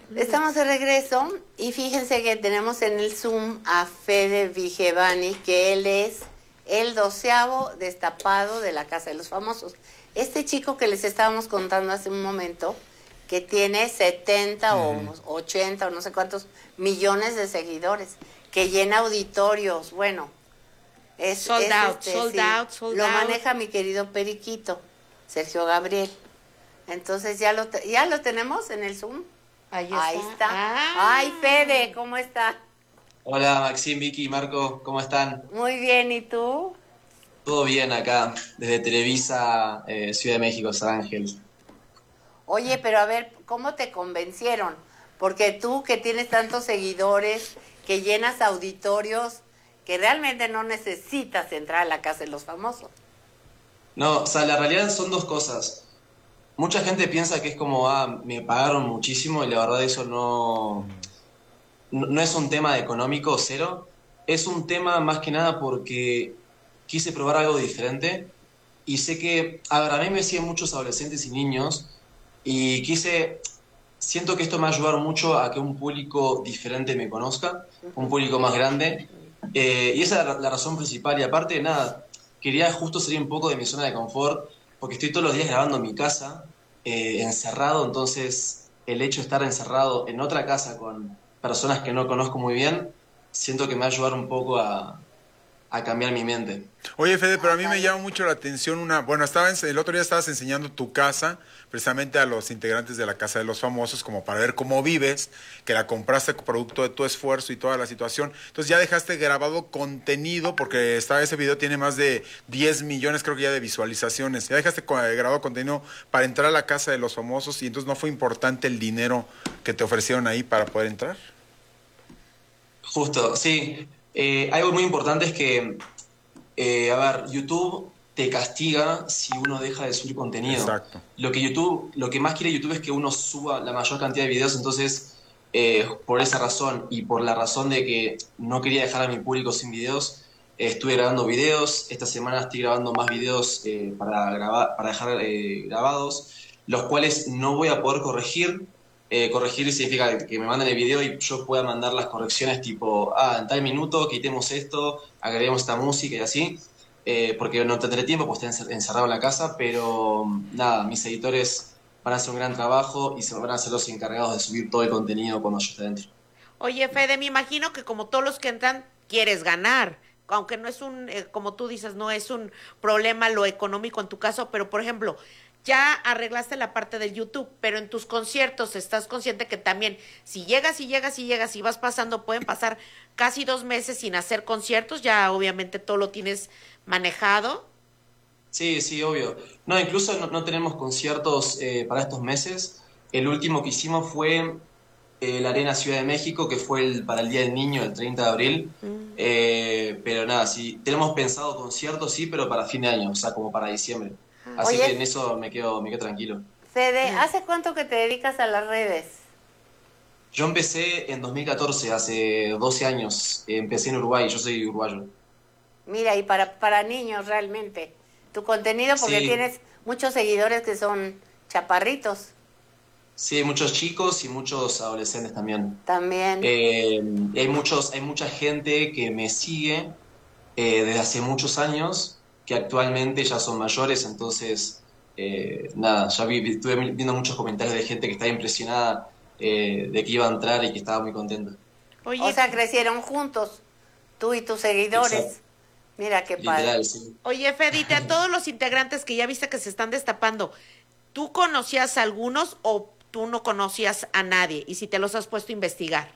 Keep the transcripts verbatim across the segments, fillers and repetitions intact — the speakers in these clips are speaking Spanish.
Estamos de regreso y fíjense que tenemos en el Zoom a Fede Vigevani, que él es el doceavo destapado de la Casa de los Famosos. Este chico que les estábamos contando hace un momento, que tiene setenta uh-huh. o ochenta o no sé cuántos millones de seguidores, que llena auditorios, bueno, es, sold es out, este, sold sí, out, sold lo out. maneja mi querido Periquito, Sergio Gabriel. Entonces ya lo, te, ya lo tenemos en el Zoom. Ahí está. Ahí está. Ah. Ay, Fede, ¿cómo está? Hola, Maxim, Vicky, Marco, ¿cómo están? Muy bien, ¿y tú? Todo bien acá, desde Televisa, eh, Ciudad de México, San Ángel. Oye, pero a ver, ¿cómo te convencieron? Porque tú que tienes tantos seguidores, que llenas auditorios, que realmente no necesitas entrar a la Casa de los Famosos. No, o sea, la realidad son dos cosas. Mucha gente piensa que es como, ah, me pagaron muchísimo y la verdad eso no, no, no es un tema económico cero. Es un tema más que nada porque quise probar algo diferente y sé que, a ver, a mí me siguen muchos adolescentes y niños y quise, siento que esto me va a ayudar mucho a que un público diferente me conozca, un público más grande, eh, y esa es la, la razón principal. Y aparte de nada, quería justo salir un poco de mi zona de confort, porque estoy todos los días grabando en mi casa, eh, encerrado, entonces el hecho de estar encerrado en otra casa con personas que no conozco muy bien, siento que me va a ayudar un poco a, a cambiar mi mente. Oye, Fede, pero a mí me llama mucho la atención una... Bueno, estaba en, el otro día estabas enseñando tu casa, precisamente a los integrantes de la Casa de los Famosos, como para ver cómo vives, que la compraste producto de tu esfuerzo y toda la situación. Entonces ya dejaste grabado contenido, porque está, ese video tiene más de diez millones, creo que ya, de visualizaciones. Ya dejaste grabado contenido para entrar a la Casa de los Famosos y entonces no fue importante el dinero que te ofrecieron ahí para poder entrar. Justo, sí. Eh, algo muy importante es que, eh, a ver, YouTube te castiga si uno deja de subir contenido. Exacto. Lo que YouTube, lo que más quiere YouTube es que uno suba la mayor cantidad de videos, entonces, eh, por esa razón y por la razón de que no quería dejar a mi público sin videos, eh, estuve grabando videos. Esta semana estoy grabando más videos eh, para, grabar, para dejar eh, grabados, los cuales no voy a poder corregir. Eh, corregir significa que me manden el video y yo pueda mandar las correcciones tipo, ah, en tal minuto quitemos esto, agreguemos esta música y así, eh, porque no tendré tiempo, pues estoy encerrado en la casa, pero nada, mis editores van a hacer un gran trabajo y se van a ser los encargados de subir todo el contenido cuando yo esté dentro. Oye, Fede, me imagino que como todos los que entran, quieres ganar, aunque no es un, eh, como tú dices, no es un problema lo económico en tu caso, pero por ejemplo, ya arreglaste la parte del YouTube, pero en tus conciertos estás consciente que también si llegas y llegas y llegas y vas pasando, pueden pasar casi dos meses sin hacer conciertos, ya obviamente todo lo tienes manejado. Sí, sí, obvio. No, incluso no, no tenemos conciertos eh, para estos meses. El último que hicimos fue eh, la Arena Ciudad de México, que fue el, para el Día del Niño, el treinta de abril. Mm. Eh, pero nada, sí, tenemos pensado conciertos, sí, pero para fin de año, o sea, como para diciembre. Así Oye, que en eso me quedo, me quedo tranquilo. Fede, ¿hace cuánto que te dedicas a las redes? Yo empecé en dos mil catorce, hace doce años. Empecé en Uruguay, yo soy uruguayo. Mira, y para, para niños realmente. Tu contenido, porque sí. Tienes muchos seguidores que son chaparritos. Sí, muchos chicos y muchos adolescentes también. También. Eh, hay, muchos, hay mucha gente que me sigue eh, desde hace muchos años, que actualmente ya son mayores, entonces, eh, nada, ya vi, estuve viendo muchos comentarios de gente que estaba impresionada eh, de que iba a entrar y que estaba muy contenta. Oye, o sea, crecieron juntos, tú y tus seguidores. Exacto. Mira qué padre. Literal, sí. Oye, Fedite, a todos los integrantes que ya viste que se están destapando, ¿tú conocías a algunos o tú no conocías a nadie? Y si te los has puesto a investigar.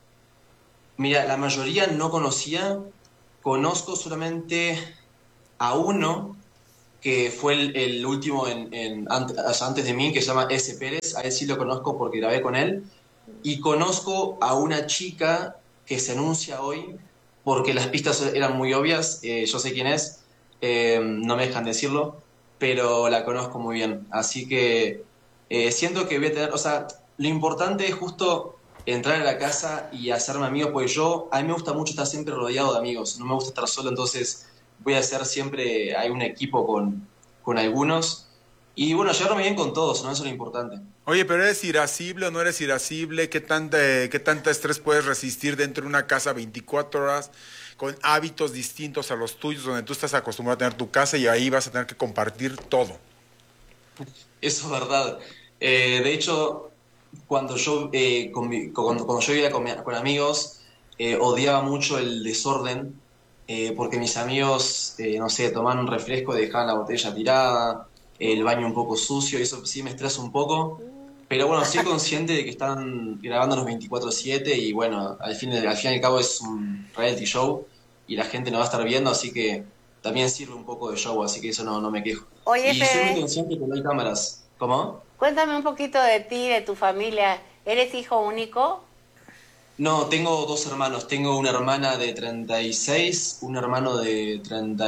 Mira, la mayoría no conocía, conozco solamente a uno que fue el, el último en, en, antes, antes de mí, que se llama S. Pérez. A él sí lo conozco porque grabé con él. Y conozco a una chica que se anuncia hoy porque las pistas eran muy obvias. Eh, yo sé quién es, eh, no me dejan decirlo, pero la conozco muy bien. Así que eh, siento que voy a tener, o sea, lo importante es justo entrar a la casa y hacerme amigo, porque yo, a mí me gusta mucho estar siempre rodeado de amigos, no me gusta estar solo, entonces voy a hacer siempre, hay un equipo con, con algunos, Y bueno, llevarme bien con todos, ¿no? Eso es lo importante. Oye, pero ¿eres irascible o no eres irascible? ¿Qué tanta, qué tanta estrés puedes resistir dentro de una casa veinticuatro horas con hábitos distintos a los tuyos, donde tú estás acostumbrado a tener tu casa y ahí vas a tener que compartir todo? Eso es verdad. Eh, de hecho, cuando yo, eh, convi- cuando, cuando yo vivía con, mi- con amigos, eh, odiaba mucho el desorden, eh, porque mis amigos, eh, no sé, tomaban un refresco y dejaban la botella tirada, el baño un poco sucio, y eso sí me estresa un poco. Pero bueno, soy consciente de que están grabándonos veinticuatro siete y bueno, al fin, al fin y al cabo es un reality show y la gente nos va a estar viendo, así que también sirve un poco de show, así que eso no, no me quejo. Oye, Y soy muy Fede, consciente que no hay cámaras. ¿Cómo? cuéntame un poquito de ti, de tu familia. ¿Eres hijo único? No, tengo dos hermanos. Tengo una hermana de treinta y seis, un hermano de treinta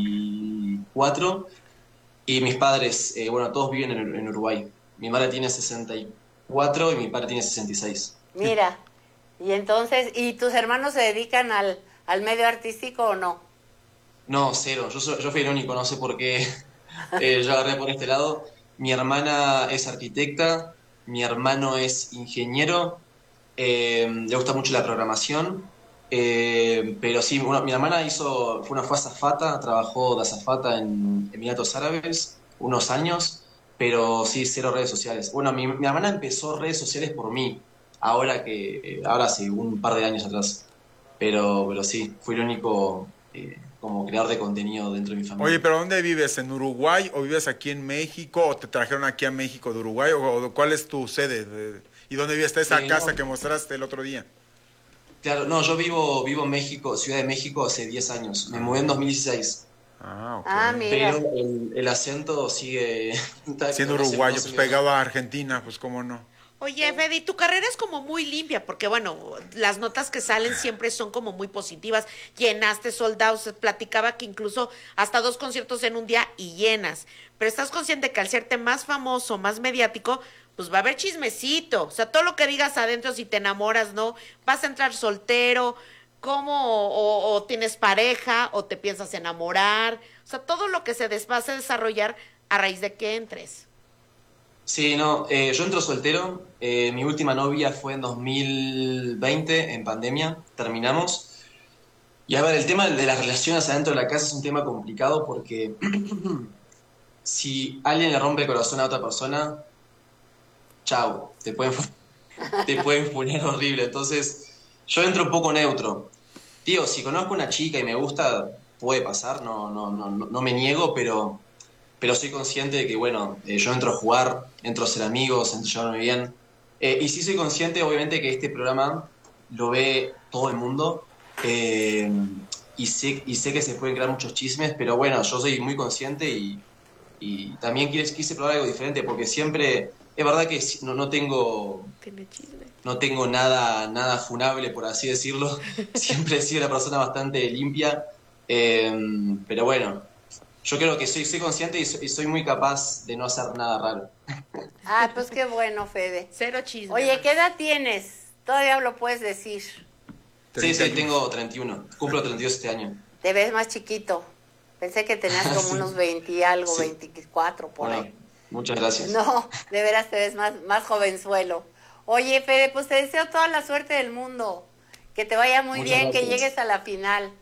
y cuatro y mis padres, eh, bueno, todos viven en, en Uruguay. Mi madre tiene sesenta y cuatro y mi padre tiene sesenta y seis. Mira, y entonces, ¿y tus hermanos se dedican al, al medio artístico o no? No, cero. Yo, soy- yo fui el único, no sé por qué eh, yo agarré por este lado. Mi hermana es arquitecta, mi hermano es ingeniero, eh, le gusta mucho la programación, eh, pero sí, bueno, mi hermana hizo, fue una fue azafata, trabajó de azafata en Emiratos Árabes unos años, pero sí, cero redes sociales. Bueno, mi, mi hermana empezó redes sociales por mí, ahora que, ahora sí, un par de años atrás, pero, pero sí, fui el único eh, como creador de contenido dentro de mi Oye, familia. pero ¿dónde vives? ¿En Uruguay o vives aquí en México o te trajeron aquí a México de Uruguay o, o cuál es tu sede? De- ¿Y dónde vive? Está esa Eh, casa no, que mostraste el otro día. claro, no, yo vivo, vivo en México, Ciudad de México, hace diez años. Me mudé en dos mil dieciséis, Ah, ok. Ah, pero mira. el, el acento sigue, Siendo no se, no uruguayo, se pues me va. pegado a Argentina, pues cómo no. Oye, Fede, tu carrera es como muy limpia, porque bueno, las notas que salen siempre son como muy positivas. Llenaste soldados, se platicaba que incluso hasta dos conciertos en un día y llenas. Pero estás consciente que al serte más famoso, más mediático, pues va a haber chismecito. O sea, todo lo que digas adentro, si te enamoras, ¿no? Vas a entrar soltero, cómo, o, o tienes pareja, o te piensas enamorar. O sea, todo lo que se des- va a desarrollar a raíz de que entres. Sí, no, eh, yo entro soltero. Eh, mi última novia fue en dos mil veinte, en pandemia, terminamos. Y a ver, el tema de las relaciones adentro de la casa es un tema complicado porque si alguien le rompe el corazón a otra persona, chao, te pueden, fu- te pueden funar horrible. Entonces, yo entro un poco neutro. Tío, si conozco una chica y me gusta, puede pasar, no, no, no, no no me niego, pero, pero soy consciente de que, bueno, eh, yo entro a jugar, entro a ser amigos, entro a llevarme bien. Eh, y sí soy consciente, obviamente, que este programa lo ve todo el mundo, eh, y sé, y sé que se pueden crear muchos chismes, pero bueno, yo soy muy consciente y, y también quise, quise probar algo diferente, porque siempre, es verdad que si- no, no tengo Tiene chisme. no tengo nada, nada funable, por así decirlo. Siempre he sido una persona bastante limpia. Eh, pero bueno, yo creo que soy, soy consciente y soy, y soy muy capaz de no hacer nada raro. Ah, pues qué bueno, Fede. Cero chisme. Oye, man. ¿qué edad tienes? Todavía lo puedes decir. Sí, treinta sí, y uno. tengo treinta y uno. Cumplo treinta y dos este año. Te ves más chiquito. Pensé que tenías como Sí, unos veinte y algo, sí. veinticuatro por Bueno, ahí. muchas gracias. No, de veras te ves más, más jovenzuelo. Oye, Fede, pues te deseo toda la suerte del mundo. Que te vaya muy Muchas bien, que gracias. llegues a la final.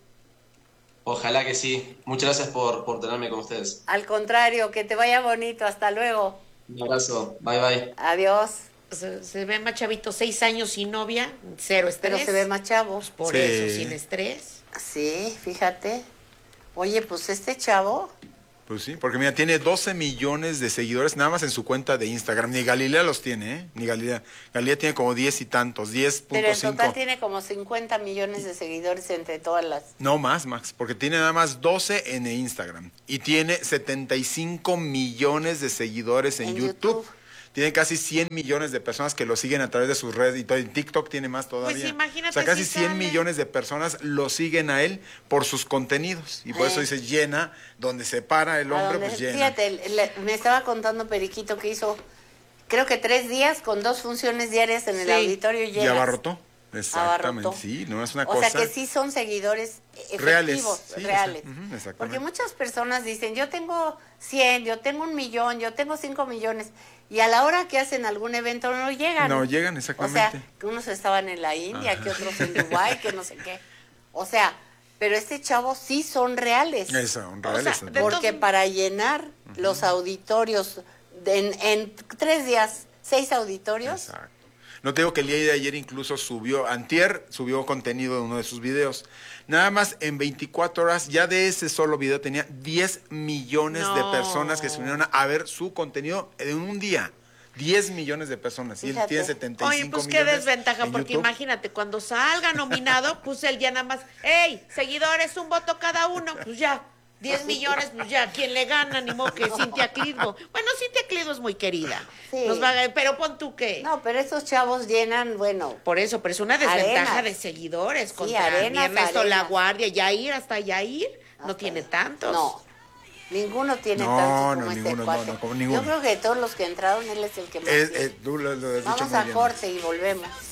Ojalá que sí. Muchas gracias por, por tenerme con ustedes. Al contrario, que te vaya bonito. Hasta luego. Un abrazo. Bye bye. Adiós. Se, se ve más chavito, seis años sin novia, cero estrés. Pero se ve más chavo. Pues por Sí. eso, sin estrés. Sí, fíjate. Oye, pues este chavo, Pues sí, porque mira, tiene doce millones de seguidores nada más en su cuenta de Instagram. Ni Galilea los tiene, ¿eh? Ni Galilea. Galilea tiene como diez y tantos, diez pero punto en cinco. total tiene como cincuenta millones de seguidores entre todas las... No más, Max, porque tiene nada más doce en Instagram. Y tiene setenta y cinco millones de seguidores en, En YouTube. YouTube. Tiene casi cien millones de personas que lo siguen a través de sus redes y todo. En TikTok tiene más todavía. Pues imagínate O sea, casi si cien sale. millones de personas lo siguen a él por sus contenidos. Y por Eh. eso dice llena, donde se para el a hombre, donde- pues llena. Fíjate, le- me estaba contando Periquito que hizo, creo que tres días con dos funciones diarias en el Sí. auditorio Ya llenas. abarrotó. Exactamente, abarrotó. sí, no es una o cosa... sea que sí son seguidores efectivos, Reales, sí, reales. exact- ujú, exactamente. Porque muchas personas dicen, yo tengo cien, yo tengo un millón, yo tengo cinco millones, y a la hora que hacen algún evento no llegan. No llegan, exactamente. O sea, que unos estaban en la India, que otros en Dubái, que no sé qué. O sea, pero este chavo sí son reales. Eso, son O reales. sea, ¿no? de- Porque Entonces- para llenar los auditorios de- en, en tres días, seis auditorios, Exacto. No te digo que el día de ayer incluso subió, antier subió contenido de uno de sus videos. Nada más en veinticuatro horas, ya de ese solo video tenía diez millones de No. personas que se unieron a ver su contenido en un día. diez millones de personas. Y él Fíjate. tiene setenta y cinco Oye, pues qué millones desventaja, en porque YouTube. imagínate, cuando salga nominado, pues él ya nada más, ¡ey, seguidores, un voto cada uno! Pues ya, diez millones, pues ya, ¿quién le gana? Ni modo que Cintia Clitbo. Bueno, Cintia Clitbo es muy querida. Sí. Nos va a- pero pon tú que... no, pero estos chavos llenan, bueno, Por eso, pero es una desventaja Arenas. de seguidores Sí, contra Arenas, mi Ernesto La Arenas. Guardia, Yair, hasta Yair, no hasta- tiene tantos. No, ninguno tiene No, tantos no, como este ninguno, no, cuate. no, como ninguno. Yo creo que de todos los que entraron, él es el que más Es- tiene. es- tú lo- lo has dicho Vamos muy a bien. corte y volvemos.